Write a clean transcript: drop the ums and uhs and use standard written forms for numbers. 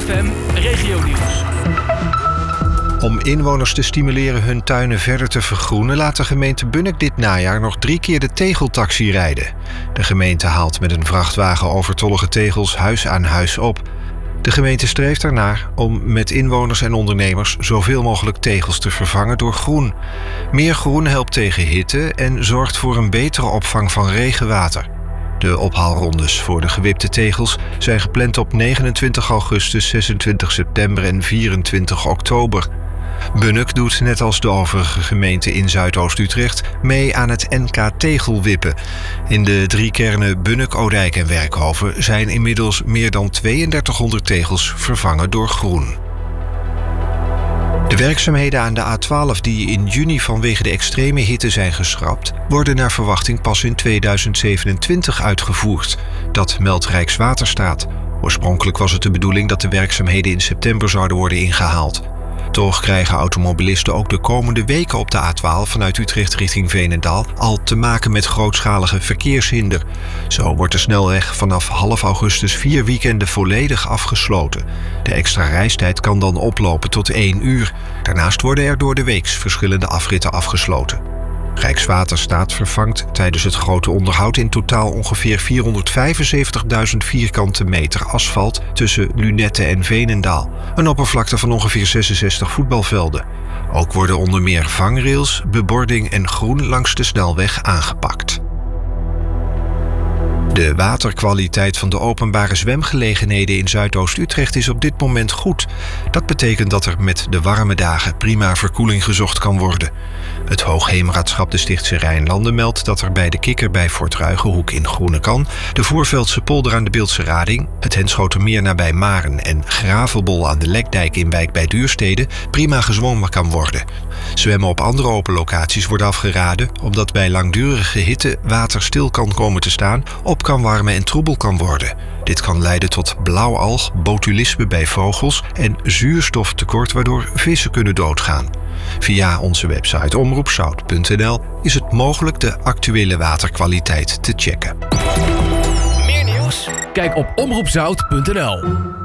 ZFM Regionieuws. Om inwoners te stimuleren hun tuinen verder te vergroenen, laat de gemeente Bunnik dit najaar nog 3 keer de tegeltaxi rijden. De gemeente haalt met een vrachtwagen overtollige tegels huis aan huis op. De gemeente streeft ernaar om met inwoners en ondernemers zoveel mogelijk tegels te vervangen door groen. Meer groen helpt tegen hitte en zorgt voor een betere opvang van regenwater. De ophaalrondes voor de gewipte tegels zijn gepland op 29 augustus, 26 september en 24 oktober. Bunnik doet net als de overige gemeenten in Zuidoost-Utrecht mee aan het NK Tegelwippen. In de 3 kernen Bunnik, Odijk en Werkhoven zijn inmiddels meer dan 3200 tegels vervangen door groen. De werkzaamheden aan de A12 die in juni vanwege de extreme hitte zijn geschrapt, worden naar verwachting pas in 2027 uitgevoerd. Dat meldt Rijkswaterstaat. Oorspronkelijk was het de bedoeling dat de werkzaamheden in september zouden worden ingehaald. Toch krijgen automobilisten ook de komende weken op de A12 vanuit Utrecht richting Veenendaal al te maken met grootschalige verkeershinder. Zo wordt de snelweg vanaf half augustus 4 weekenden volledig afgesloten. De extra reistijd kan dan oplopen tot 1 uur. Daarnaast worden er door de weeks verschillende afritten afgesloten. Rijkswaterstaat vervangt tijdens het grote onderhoud in totaal ongeveer 475.000 vierkante meter asfalt tussen Lunette en Veenendaal. Een oppervlakte van ongeveer 66 voetbalvelden. Ook worden onder meer vangrails, bebording en groen langs de snelweg aangepakt. De waterkwaliteit van de openbare zwemgelegenheden in Zuidoost-Utrecht is op dit moment goed. Dat betekent dat er met de warme dagen prima verkoeling gezocht kan worden. Het Hoogheemraadschap de Stichtse Rijnlanden meldt dat er bij de Kikker bij Fort Ruigenhoek in Groenekan, de Voorveldse polder aan de Beeldse Rading, het Henschotermeer nabij Maren en Gravelbol aan de Lekdijk in Wijk bij Duurstede prima gezwommen kan worden. Zwemmen op andere open locaties wordt afgeraden omdat bij langdurige hitte water stil kan komen te staan, op kan warmen en troebel kan worden. Dit kan leiden tot blauwalg, botulisme bij vogels en zuurstoftekort waardoor vissen kunnen doodgaan. Via onze website omroepzout.nl is het mogelijk de actuele waterkwaliteit te checken. Meer nieuws? Kijk op omroepzout.nl.